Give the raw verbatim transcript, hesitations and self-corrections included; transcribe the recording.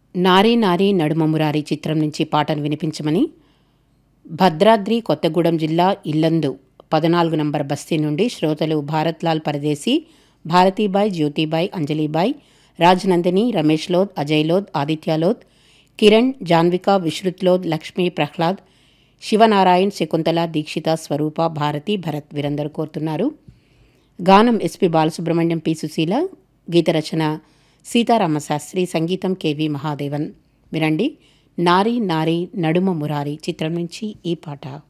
నారీ నారీ నడుమ మురారి చిత్రం నుంచి పాటను వినిపించమని భద్రాద్రి కొత్తగూడెం జిల్లా ఇల్లందు పద్నాలుగు నంబర్ బస్తీ నుండి శ్రోతలు భారత్లాల్ పరదేశీ, భారతీబాయ్, జ్యోతిబాయ్, అంజలిబాయ్, రాజ్నందిని, రమేష్ లోద్, అజయ్ లోద్, ఆదిత్య లోద్, కిరణ్, జాన్విక, విశ్రుత్ లోద్, లక్ష్మీ, ప్రహ్లాద్, శివనారాయణ్, శకుంతల, దీక్షిత, స్వరూప, భారతి, భరత్ వీరందరూ కోరుతున్నారు. గానం ఎస్పి బాలసుబ్రహ్మణ్యం, పి సుశీల, గీతరచన సీతారామశాస్త్రి, సంగీతం కెవి మహాదేవన్. వినండి, నారీ నారీ నడుమ మురారి చిత్రం నుంచి ఈ పాట.